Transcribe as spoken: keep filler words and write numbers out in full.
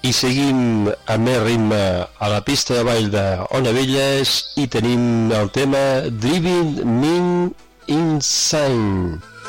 I seguim amb més ritme a la pista de ball de Ona Velles i tenim el tema Driving Me Insane.